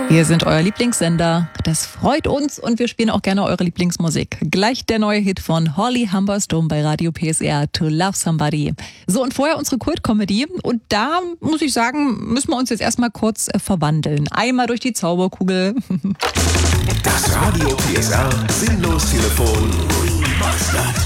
Wir sind euer Lieblingssender. Das freut uns und wir spielen auch gerne eure Lieblingsmusik. Gleich der neue Hit von Holly Humberstone bei Radio PSR, To Love Somebody. So, und vorher unsere Kult-Comedy. Und da, muss ich sagen, müssen wir uns jetzt erstmal kurz verwandeln. Einmal durch die Zauberkugel. Das Radio PSR Sinnlos-Telefon Remastered.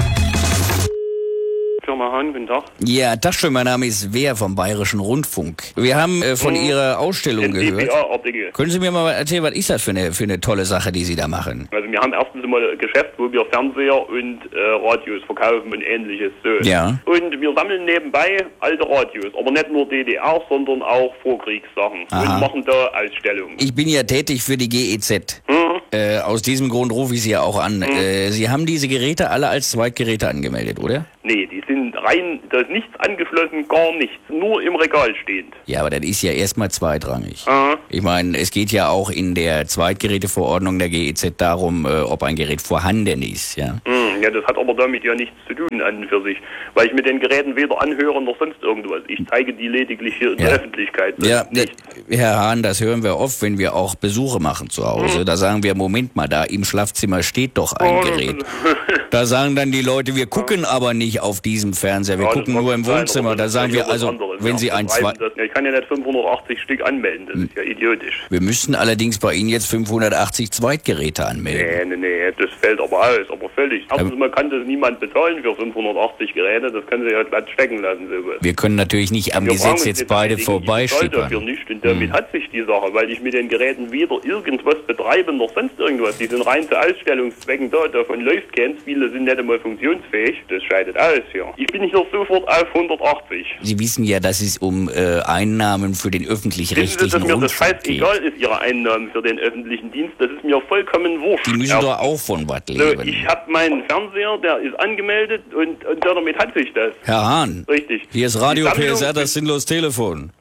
Firma Hahn, guten Tag. Ja, Tag, mein Name ist Wehr vom Bayerischen Rundfunk. Wir haben von Ihrer Ausstellung gehört. NDPA-Artikel. Können Sie mir mal erzählen, was ist das für eine tolle Sache, die Sie da machen? Also wir haben erstens mal ein Geschäft, wo wir Fernseher und Radios verkaufen und ähnliches so. Ja. Und wir sammeln nebenbei alte Radios, aber nicht nur DDR, sondern auch Vorkriegssachen. Aha. Und machen da Ausstellungen. Ich bin ja tätig für die GEZ. Aus diesem Grund rufe ich Sie ja auch an. Sie haben diese Geräte alle als Zweitgeräte angemeldet, oder? Nee, die sind rein, da ist nichts angeschlossen, gar nichts. Nur im Regal stehend. Ja, aber das ist ja erstmal zweitrangig. Aha. Ich meine, es geht ja auch in der Zweitgeräteverordnung der GEZ darum, ob ein Gerät vorhanden ist, ja. Ja, das hat aber damit ja nichts zu tun an und für sich. Weil ich mit den Geräten weder anhöre noch sonst irgendwas. Ich zeige die lediglich hier in der Öffentlichkeit. Ja, Herr Hahn, das hören wir oft, wenn wir auch Besuche machen zu Hause. Da sagen wir, Moment mal, da im Schlafzimmer steht doch ein Gerät. Da sagen dann die Leute, wir gucken aber nicht auf diesem Fernseher, wir gucken nur im Wohnzimmer. Da sagen wir also, wenn Sie ein ich kann ja nicht 580 Stück anmelden, das ist ja idiotisch. Wir müssten allerdings bei Ihnen jetzt 580 Zweitgeräte anmelden. Nee, das fällt aber aus, aber völlig. Also man kann das niemand bezahlen für 580 Geräte, das können Sie ja glatt stecken lassen. Sowas. Wir können natürlich nicht am Gesetz jetzt beide vorbeischippern. Dafür nicht und damit hat sich die Sache, weil ich mit den Geräten weder irgendwas betreibe noch sonst irgendwas. Die sind rein zu Ausstellungszwecken da, davon läuft keins, viele sind nicht einmal funktionsfähig, das scheidet aus, ja. Ich bin hier sofort auf 180. Sie wissen ja, dass es um Einnahmen für den öffentlich-rechtlichen Rundfunk geht. Dass mir das Rundfunk scheißegal ist, Ihre Einnahmen für den öffentlichen Dienst, das ist mir vollkommen wurscht. Die müssen doch auch von was leben. Ich habe meinen Fernseher, der ist angemeldet und damit hat sich das. Herr Hahn, Richtig. hier ist Radio PSR, das Sinnlos-Telefon.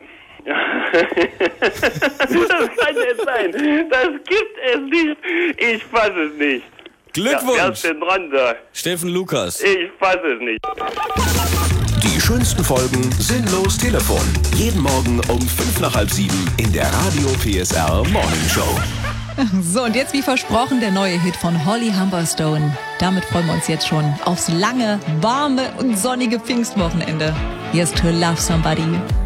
Das kann nicht sein. Das gibt es nicht. Ich fasse es nicht. Glückwunsch! Wer ist denn dran da? Steffen Lukas. Ich fasse es nicht. Die schönsten Folgen Sinnlos Telefon. Jeden Morgen um 6:55 in der Radio PSR Morning Show. So, und jetzt wie versprochen der neue Hit von Holly Humberstone. Damit freuen wir uns jetzt schon aufs lange, warme und sonnige Pfingstwochenende. Hier ist To Love Somebody.